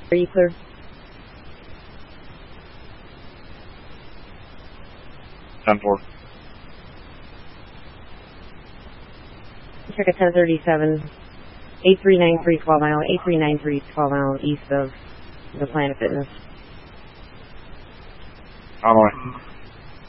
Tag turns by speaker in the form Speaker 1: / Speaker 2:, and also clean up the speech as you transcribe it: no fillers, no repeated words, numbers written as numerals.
Speaker 1: Are you clear?
Speaker 2: Ten-4.
Speaker 1: Check at 1037. 8393 12 mile. 8393 12 mile east of the Planet Fitness.
Speaker 2: On the way.